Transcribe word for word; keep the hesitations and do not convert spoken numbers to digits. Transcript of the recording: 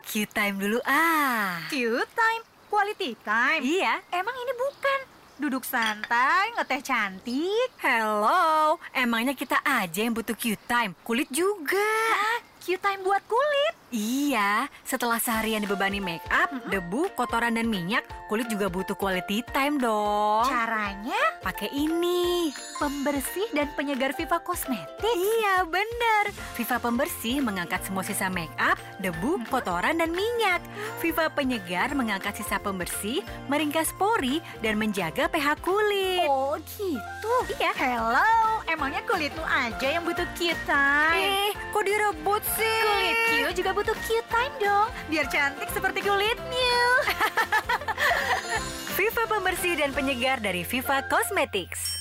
Q-time dulu ah. Q-time? Quality time? Iya. Emang ini bukan? Duduk santai, ngeteh cantik. Hello, emangnya kita aja yang butuh Q-time? Kulit juga. Hah? Q-time buat kulit? Iya, setelah seharian dibebani make up, mm-hmm. debu, kotoran, dan minyak, kulit juga butuh quality time dong. Caranya? Pakai ini. Pembersih dan penyegar Viva Cosmetics? Iya, benar. Viva Pembersih mengangkat semua sisa make up, debu, mm-hmm. kotoran, dan minyak. Viva Penyegar mengangkat sisa pembersih, meringkas pori, dan menjaga pH kulit. Oh, gitu? Iya. Hello, emangnya kulitmu aja yang butuh Q-time? Eh, kok direbut sih? Kulit Q juga butuh Q-time dong, biar cantik seperti kulitnya. Viva Pembersih dan Penyegar dari Viva Cosmetics.